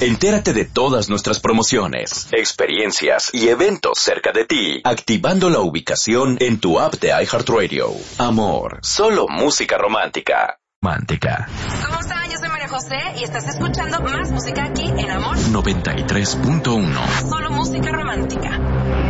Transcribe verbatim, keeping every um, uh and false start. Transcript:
Entérate de todas nuestras promociones, experiencias y eventos cerca de ti, activando la ubicación en tu app de iHeartRadio. Amor, solo música romántica. Romántica. ¿Cómo están? Yo soy María José y estás escuchando más música aquí en Amor noventa y tres punto uno. Solo música romántica.